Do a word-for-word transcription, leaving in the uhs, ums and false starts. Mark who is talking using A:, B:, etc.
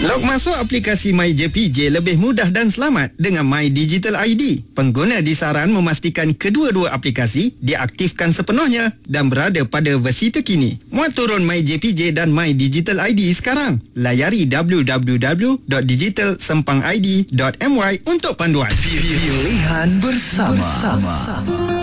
A: Log masuk aplikasi MyJPJ lebih mudah dan selamat dengan My Digital I D. Pengguna disaran memastikan kedua-dua aplikasi diaktifkan sepenuhnya dan berada pada versi terkini. Muat turun MyJPJ dan My Digital I D sekarang. Layari w w w dot digital sempang i d dot m y untuk panduan.
B: Pilihan bersama. bersama.